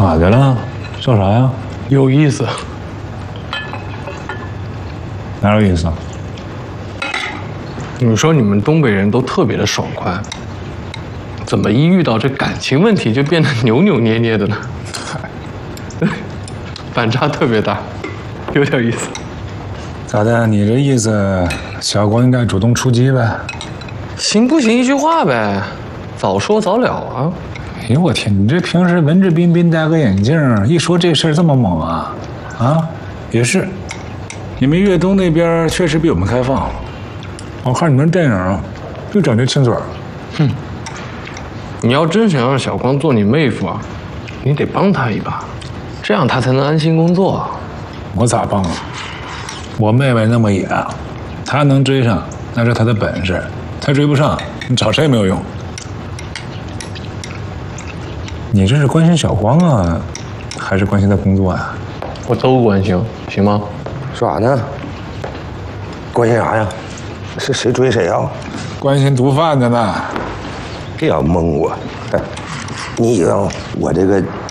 咋的了？笑啥呀？ 有意思。 哪有意思啊？ 你说你们东北人都特别的爽快，怎么一遇到这感情问题就变得扭扭捏捏的呢？反差特别大，有点意思。 咋的？你这意思，小光应该主动出击呗？ 行不行？一句话呗，早说早了啊！ 哎呦我天，你这平时文质彬彬，戴个眼镜，一说这事儿这么猛啊？啊，也是，你们粤东那边确实比我们开放。我看你们电影，就整这亲嘴儿。 哼，你要真想让小光做你妹夫啊，你得帮他一把，这样他才能安心工作啊。 我咋帮啊？我妹妹那么野，她能追上那是她的本事，她追不上，你找谁也没有用。你这是关心小光啊，还是关心他工作啊？ 我都关心，行吗？ 说啥呢？关心啥呀？是谁追谁啊？ 关心毒贩的呢。 别要蒙我！哎，你以为我这个